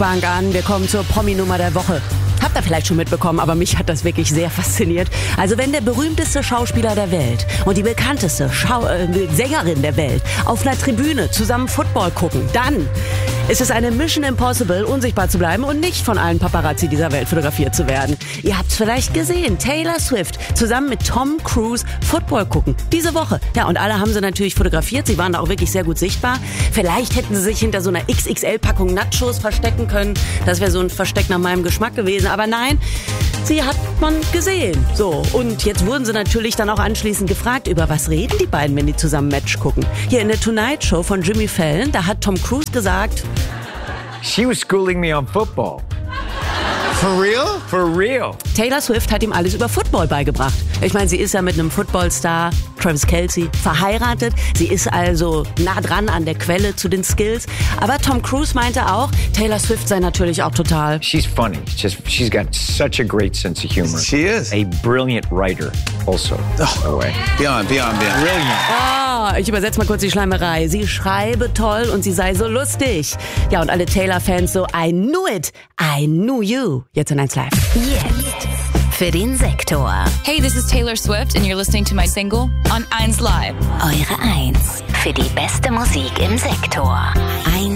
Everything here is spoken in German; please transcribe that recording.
Bank an. Wir kommen zur Promi-Nummer der Woche. Habt ihr vielleicht schon mitbekommen, aber mich hat das wirklich sehr fasziniert. Also wenn der berühmteste Schauspieler der Welt und die bekannteste Sängerin der Welt auf einer Tribüne zusammen Football gucken, dann ist es eine Mission Impossible, unsichtbar zu bleiben und nicht von allen Paparazzi dieser Welt fotografiert zu werden. Ihr habt's vielleicht gesehen, Taylor Swift zusammen mit Tom Cruise Football gucken. Diese Woche. Ja, und alle haben sie natürlich fotografiert. Sie waren da auch wirklich sehr gut sichtbar. Vielleicht hätten sie sich hinter so einer XXL-Packung Nachos verstecken können. Das wäre so ein Versteck nach meinem Geschmack gewesen. Aber nein, sie hat man gesehen. So, und jetzt wurden sie natürlich dann auch anschließend gefragt, über was reden die beiden, wenn die zusammen Match gucken. Hier in der Tonight Show von Jimmy Fallon, da hat Tom Cruise gesagt: She was schooling me on football. For real? For real. Taylor Swift hat ihm alles über Football beigebracht. Ich meine, sie ist ja mit einem Footballstar, Travis Kelce, verheiratet. Sie ist also nah dran an der Quelle zu den Skills. Aber Tom Cruise meinte auch, Taylor Swift sei natürlich auch total... She's funny. She's got such a great sense of humor. She is. A brilliant writer also. No way. Beyond. Oh, ich übersetze mal kurz die Schleimerei. Sie schreibe toll und sie sei so lustig. Ja, und alle Taylor-Fans so, I knew it, I knew you. Jetzt in 1 Live. Jetzt für den Sektor. Hey, this is Taylor Swift and you're listening to my single on 1 Live. Eure 1 für die beste Musik im Sektor.